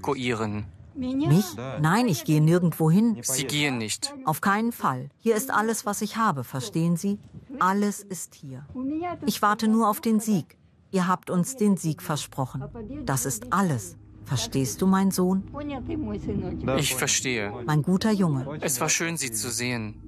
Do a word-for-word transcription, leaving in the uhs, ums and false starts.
evakuieren. Mich? Nein, ich gehe nirgendwo hin. Sie gehen nicht. Auf keinen Fall. Hier ist alles, was ich habe, verstehen Sie? Alles ist hier. Ich warte nur auf den Sieg. Ihr habt uns den Sieg versprochen. Das ist alles. Verstehst du, mein Sohn? Ich verstehe. Mein guter Junge. Es war schön, Sie zu sehen.